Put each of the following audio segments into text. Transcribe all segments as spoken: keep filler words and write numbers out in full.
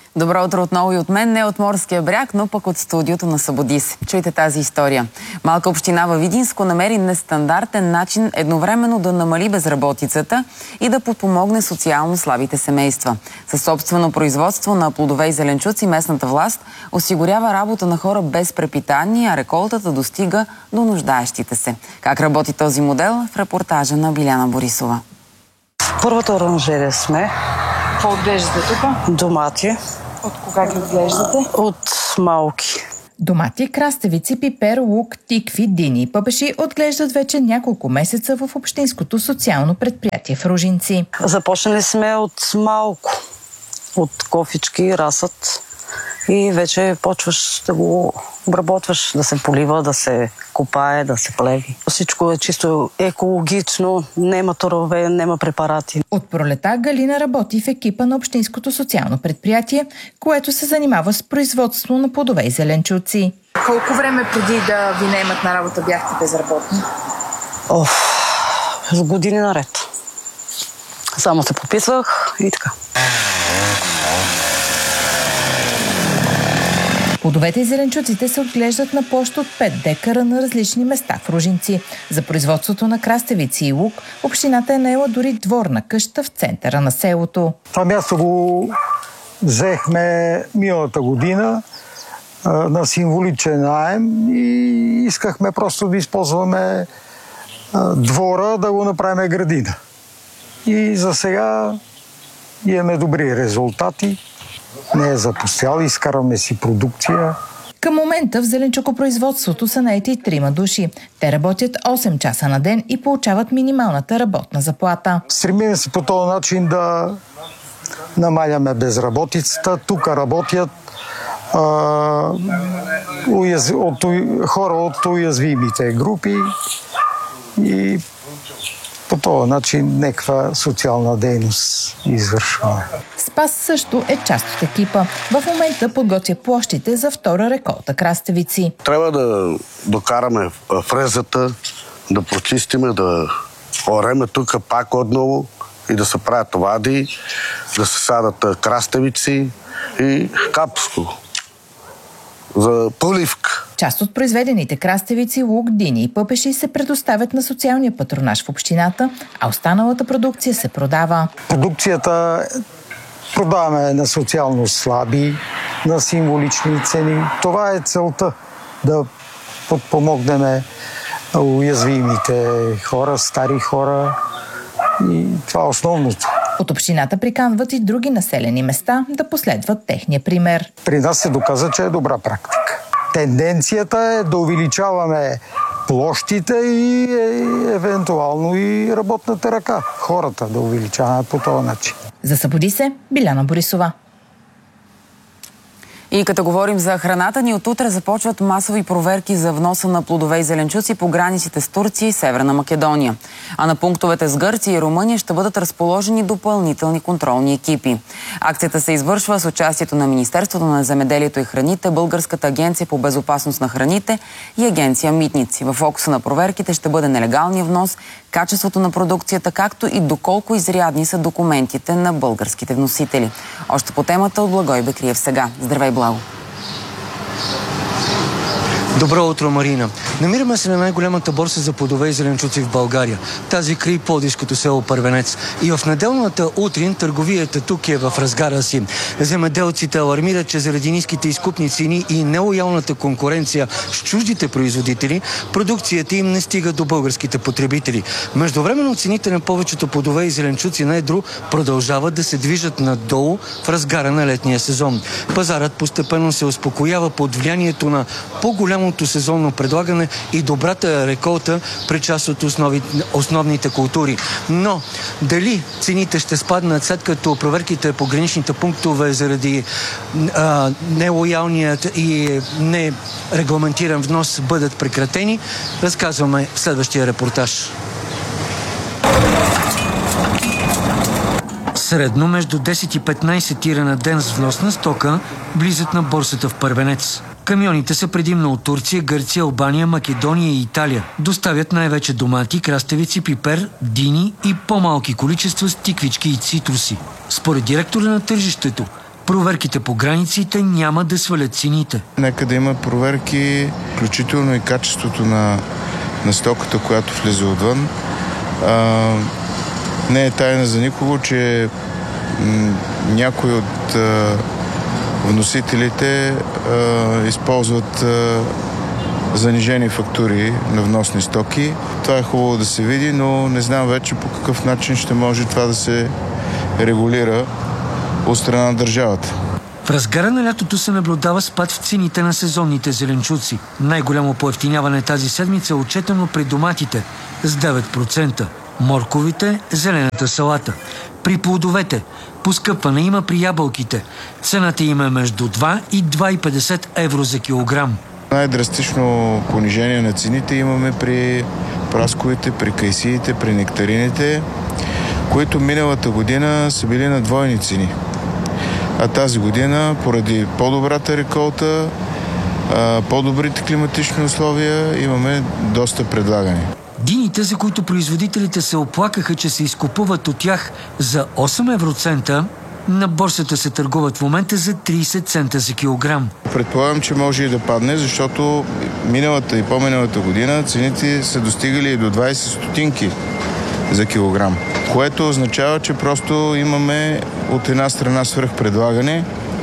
Добро утро отново и от мен, не от морския бряг, но пък от студиото на Събуди се. Чуйте тази история. Малка община във Видинско намери нестандартен начин едновременно да намали безработицата и да подпомогне социално слабите семейства. Със собствено производство на плодове и зеленчуци местната власт осигурява работа на хора без препитание, а реколтата достига до нуждаещите се. Как работи този модел? В репортажа на Биляна Борисова. Първата оранжерия сме. Какво отглеждате тук? Домати. От кога ги отглеждате? От малки. Домати, краставици, пипер, лук, тикви, дини и пъпеши отглеждат вече няколко месеца в общинското социално предприятие в Ружинци. Започнали сме от малко. От кофички, расът. И вече почваш да го обработваш, да се полива, да се копае, да се плеви. Всичко е чисто екологично, нема торове, нема препарати. От пролета Галина работи в екипа на общинското социално предприятие, което се занимава с производство на плодове и зеленчуци. Колко време преди да ви наемат на работа бяхте безработни? Оф, с години наред. Само се пописвах и така. Плодовете и зеленчуците се отглеждат на площ от пет декара на различни места в Ружинци. За производството на краставици и лук общината е наела дори дворна къща в центъра на селото. Това място го взехме миналата година а, на символичен наем и искахме просто да използваме а, двора, да го направим градина. И за сега имаме добри резултати. Не е запустял, изкараме си продукция. Към момента в зеленчукопроизводството са наети трима души. Те работят осем часа на ден и получават минималната работна заплата. Стремим се по този начин да намаляме безработицата. Тук работят а, уяз... от, хора от уязвимите групи и по този начин някаква социална дейност извършваме. Спас също е част от екипа. В момента подготвя площите за втора реколта краставици. Трябва да докараме фрезата, да прочистиме, даореме тук пак отново и да се правят вади, да се садат краставици и капско за поливка. Част от произведените краставици, лук, дини и пъпеши се предоставят на социалния патронаж в общината, а останалата продукция се продава. Продукцията продаваме на социално слаби, на символични цени. Това е целта, да подпомогнем уязвимите хора, стари хора и това е основното. От общината приканват и други населени места да последват техния пример. При нас се доказа, че е добра практика. Тенденцията е да увеличаваме площите и е, евентуално и работната ръка. Хората да увеличаваме по този начин. За Събуди се, Биляна Борисова. И като говорим за храната ни, от утре започват масови проверки за вноса на плодове и зеленчуци по границите с Турция и Северна Македония. А на пунктовете с Гърция и Румъния ще бъдат разположени допълнителни контролни екипи. Акцията се извършва с участието на Министерството на земеделието и храните, Българската агенция по безопасност на храните и Агенция Митници. В фокуса на проверките ще бъде нелегалния внос, качеството на продукцията, както и доколко изрядни са документите на българските вносители. Още по темата от Благой Бекриев сега. Здравей, Благо! Добро утро, Марина. Намираме се на най-голямата борса за плодове и зеленчуци в България. Тази край пловдивското село Първенец. И в неделната утрин търговията тук е в разгара си. Земеделците алармират, че заради ниските изкупни цени и нелоялната конкуренция с чуждите производители, продукцията им не стига до българските потребители. Междувременно цените на повечето плодове и зеленчуци на едро продължават да се движат надолу в разгара на летния сезон. Пазарът постепенно се успокоява под влиянието на по-голямо сезонно предлагане и добрата реколта при част от основи, основните култури. Но дали цените ще спаднат, след като проверките по граничните пунктове заради а, нелоялният и нерегламентиран внос бъдат прекратени, разказваме в следващия репортаж. Средно между десет и петнайсет тира на ден с вносна стока влизат на борсата в Първенец. Камионите са предимно от Турция, Гърция, Албания, Македония и Италия. Доставят най-вече домати, краставици, пипер, дини и по-малки количества с тиквички и цитруси. Според директора на тържището, Проверките по границите няма да свалят цените. Нека да има проверки, включително и качеството на, на стоката, която влезе отвън. А, не е тайна за никого, че м, някои от а, вносителите а, използват а, занижени фактури на вносни стоки. Това е хубаво да се види, но не знам вече по какъв начин ще може това да се регулира от страна на държавата. В разгара на лятото се наблюдава спад в цените на сезонните зеленчуци. Най-голямо поевтиняване тази седмица е отчетено при доматите с девет процента, морковите, зелената салата. При плодовете поскъпване има при ябълките. Цената им е между два и два и петдесет евро за килограм. Най-драстично понижение на цените имаме при прасковите, при кайсиите, при нектарините, които миналата година са били на двойни цени. А тази година, поради по-добрата реколта, по-добрите климатични условия, имаме доста предлагане. Дините, за които производителите се оплакаха, че се изкупуват от тях за осем евроцента, на борсата се търгуват в момента за трийсет цента за килограм. Предполагам, че може и да падне, защото миналата и по-миналата година цените са достигали и до двайсет стотинки за килограм, което означава, че просто имаме от една страна свръхпредлагане,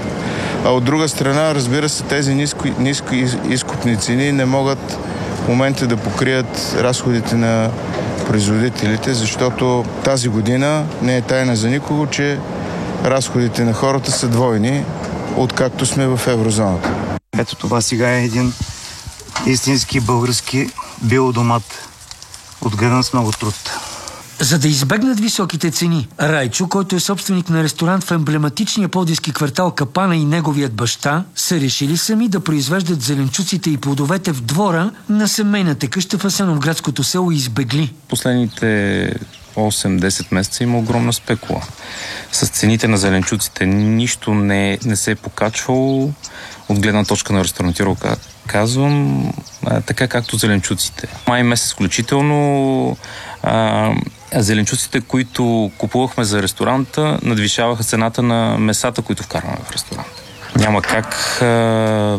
а от друга страна, разбира се, тези ниско, ниско изкупни цени не могат в момента да покрият разходите на производителите, защото тази година не е тайна за никого, че разходите на хората са двойни, откакто сме в еврозоната. Ето това сега е един истински български биодомат, отгледан с много труд. За да избегнат високите цени, Райчо, който е собственик на ресторант в емблематичния пловдивски квартал Капана, и неговият баща са решили сами да произвеждат зеленчуците и плодовете в двора на семейната къща в асеновградското село Избегли. Последните осем-десет месеца има огромна спекула. С цените на зеленчуците нищо не, не се е покачвало от гледна точка на ресторантировка. Казвам а, така както зеленчуците. Май месец включително а, зеленчуците, които купувахме за ресторанта, надвишаваха цената на месата, които вкарваме в ресторанта. Няма как а,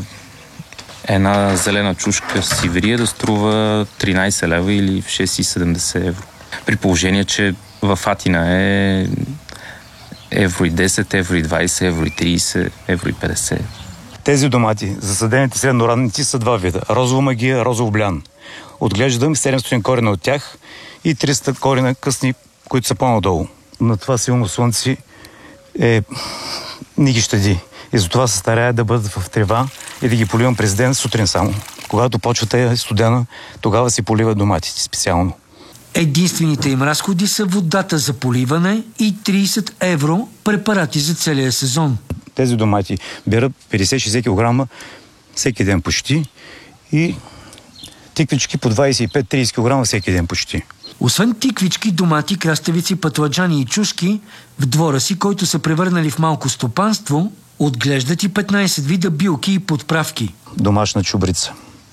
една зелена чушка сиврия да струва тринайсет лева или шест и седемдесет евро. При положение, че в Атина е евро и десет, евро и двайсет, евро и трийсет, евро и петдесет. Тези домати, засадените средноранници, са два вида. Розово магия, розово блян. Отглеждам седемстотин корена от тях и триста корена късни, които са по-надолу. На това силно слънце е... ни ги щади. И затова се старая да бъдат в трева и да ги поливам през ден сутрин само. Когато почвата е студена, тогава си поливат доматите специално. Единствените им разходи са водата за поливане и трийсет евро препарати за целия сезон. Тези домати берат петдесет-шейсет килограма всеки ден почти и тиквички по двайсет и пет-трийсет килограма всеки ден почти. Освен тиквички, домати, краставици, пътладжани и чушки, в двора си, който са превърнали в малко стопанство, отглеждат и петнайсет вида билки и подправки. Домашна чубрица.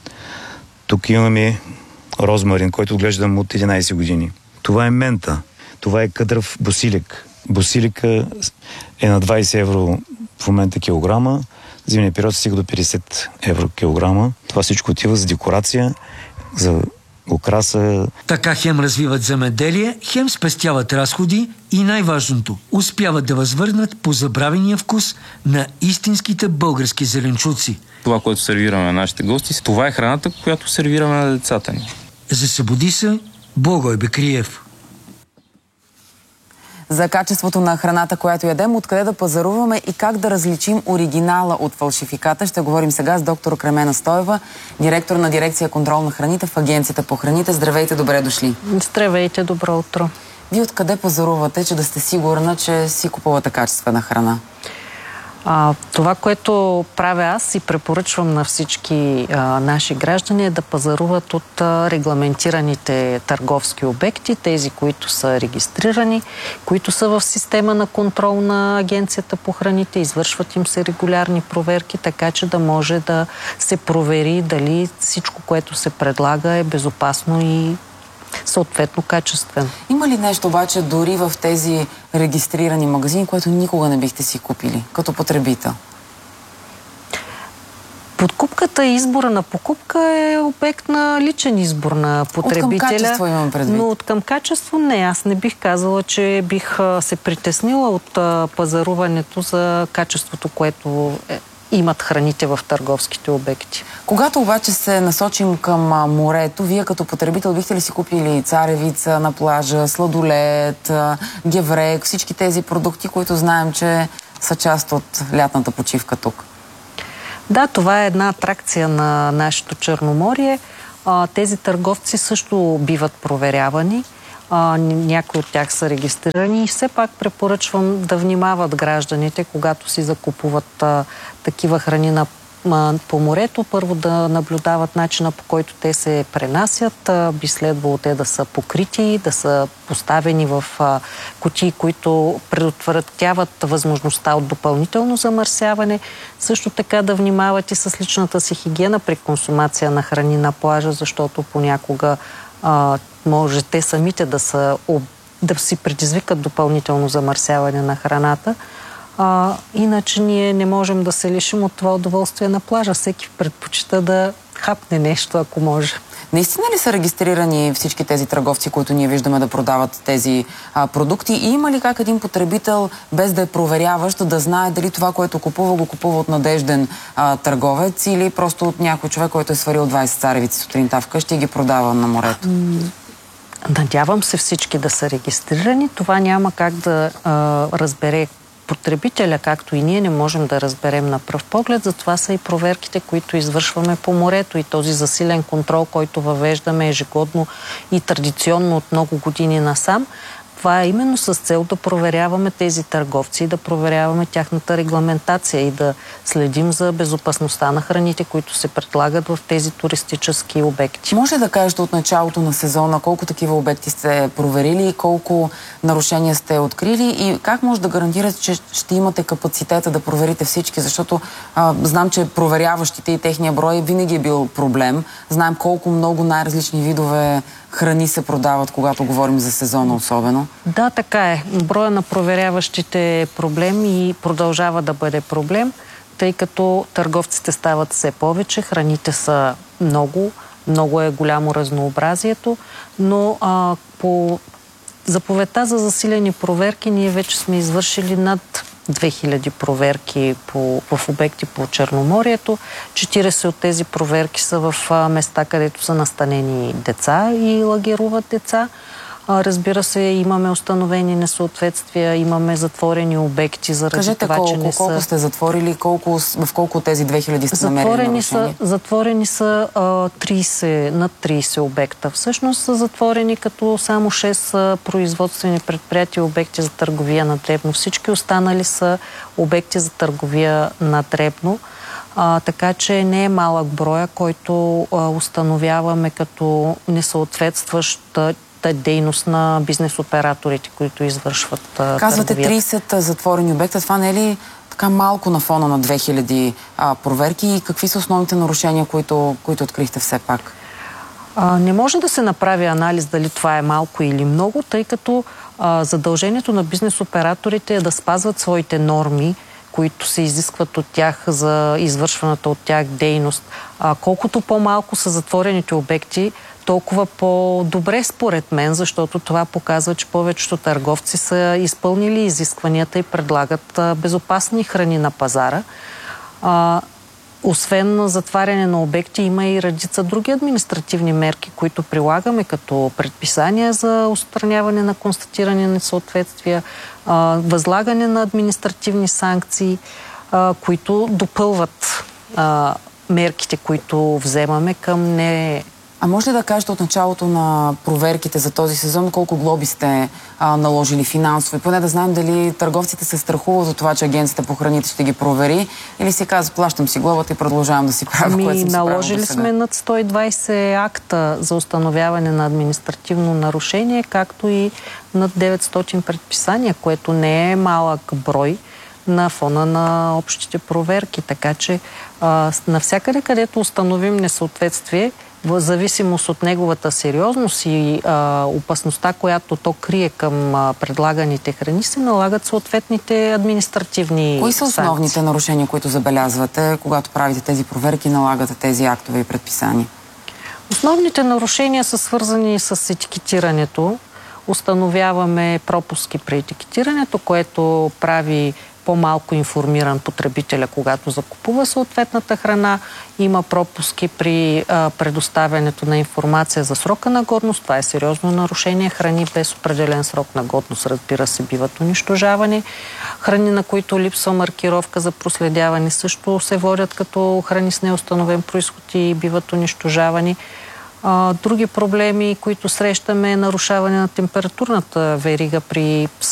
Тук имаме розмарин, който отглеждам от единайсет години. Това е мента. Това е къдрав босилик. Босилика е на двайсет евро в момента килограма. Зимния период стига до петдесет евро килограма. Това всичко отива за декорация, за украса. Така хем развиват земеделие, хем спестяват разходи и най-важното – успяват да възвърнат позабравения вкус на истинските български зеленчуци. Това, което сервираме на нашите гости, това е храната, която сервираме на децата ни. За Събуди се, Благой Бекриев. За качеството на храната, която ядем, откъде да пазаруваме и как да различим оригинала от фалшификата, ще говорим сега с доктор Кремена Стоева, директор на дирекция контрол на храните в Агенцията по храните. Здравейте, добре дошли. Здравейте, добро утро. Вие откъде пазарувате, че да сте сигурна, че си купувате качествена храна? А, това, което правя аз и препоръчвам на всички а, наши граждани, е да пазаруват от а, регламентираните търговски обекти, тези, които са регистрирани, които са в система на контрол на Агенцията по храните, извършват им се регулярни проверки, така че да може да се провери дали всичко, което се предлага, е безопасно и съответно качествен. Има ли нещо обаче дори в тези регистрирани магазини, което никога не бихте си купили като потребител? Подкупката и избора на покупка е обект на личен избор на потребителя. От към качество имам предвид. Но от към качество не. Аз не бих казала, че бих се притеснила от пазаруването за качеството, което е, имат храните в търговските обекти. Когато обаче се насочим към морето, вие като потребител бихте ли си купили царевица на плажа, сладолед, геврек, всички тези продукти, които знаем, че са част от лятната почивка тук? Да, това е една атракция на нашето Черноморие. Тези търговци също биват проверявани. Някои от тях са регистрирани и все пак препоръчвам да внимават гражданите, когато си закупуват такива храни на по морето. Първо да наблюдават начина, по който те се пренасят. Би следвало те да са покрити, да са поставени в кутии, които предотвратяват възможността от допълнително замърсяване. Също така да внимават и с личната си хигиена при консумация на храни на плажа, защото понякога а, може те самите да, са, да си предизвикат допълнително замърсяване на храната. А, иначе ние не можем да се лишим от това удоволствие на плажа. Всеки предпочита да хапне нещо, ако може. Наистина ли са регистрирани всички тези търговци, които ние виждаме да продават тези а, продукти? И има ли как един потребител, без да е проверяващ, да знае дали това, което купува, го купува от надежден а, търговец или просто от някой човек, който е сварил двайсет царевици сутринта вкъщи и ги продава на морето? Надявам се всички да са регистрирани. Това няма как да а, разбере потребителя, както и ние не можем да разберем на пръв поглед. Затова са и проверките, които извършваме по морето и този засилен контрол, който въвеждаме ежегодно и традиционно от много години насам. Това е именно с цел да проверяваме тези търговци и да проверяваме тяхната регламентация и да следим за безопасността на храните, които се предлагат в тези туристически обекти. Може да кажете от началото на сезона колко такива обекти сте проверили, колко нарушения сте открили и как може да гарантирате, че ще имате капацитета да проверите всички, защото а, знам, че проверяващите и техния брой винаги е бил проблем. Знаем колко много най-различни видове храни се продават, когато говорим за сезона особено. Да, така е. Броя на проверяващите е проблем и продължава да бъде проблем, тъй като търговците стават все повече, храните са много, много е голямо разнообразието, но а, по заповедта за засилени проверки ние вече сме извършили над две хиляди проверки по, в обекти по Черноморието. четирийсет от тези проверки са в а, места, където са настанени деца и лагеруват деца. А, разбира се, имаме установени несъответствия, имаме затворени обекти заради Кажете това, колко, че не са... колко сте затворили, колко, в колко от тези две хиляди сте намерили Затворени са, нарушения? затворени са а, трийсет, над трийсет обекта. Всъщност са затворени като само шест производствени предприятия, обекти за търговия на дребно. Всички останали са обекти за търговия на дребно. А, така че не е малък броя, който а, установяваме като несъответстващ дейност на бизнес-операторите, които извършват а, Казвате търговията. трийсет затворени обекта. Това не е ли така малко на фона на две хиляди а, проверки и какви са основните нарушения, които, които открихте все пак? А, не може да се направи анализ дали това е малко или много, тъй като а, задължението на бизнес-операторите е да спазват своите норми, които се изискват от тях за извършваната от тях дейност. А, колкото по-малко са затворените обекти, толкова по-добре според мен, защото това показва, че повечето търговци са изпълнили изискванията и предлагат а, безопасни храни на пазара. А, освен затваряне на обекти, има и редица други административни мерки, които прилагаме, като предписания за отстраняване на констатирани несъответствия, а, възлагане на административни санкции, а, които допълват а, мерките, които вземаме към не... А може ли да кажете от началото на проверките за този сезон колко глоби сте а, наложили финансово? И поне да знаем дали търговците се страхуват за това, че агенцията по храните ще ги провери или си казват, плащам си глобата и продължавам да си правя, Ми, което съм си правил наложили досега. сме над сто и двайсет акта за установяване на административно нарушение, както и над деветстотин предписания, което не е малък брой на фона на общите проверки. Така че а, навсякъде, където установим несъответствие, в зависимост от неговата сериозност и а, опасността, която то крие към а, предлаганите храни, се налагат съответните административни Кои са основните санкции. нарушения, които забелязвате, когато правите тези проверки и налагате тези актове и предписания? Основните нарушения са свързани с етикетирането. Установяваме пропуски при етикетирането, което прави по-малко информиран потребителя, когато закупува съответната храна. Има пропуски при а, предоставянето на информация за срока на годност. Това е сериозно нарушение. Храни без определен срок на годност, разбира се, биват унищожавани. Храни, на които липсва маркировка за проследяване, също се водят като храни с неустановен произход и биват унищожавани. А, други проблеми, които срещаме, е нарушаване на температурната верига при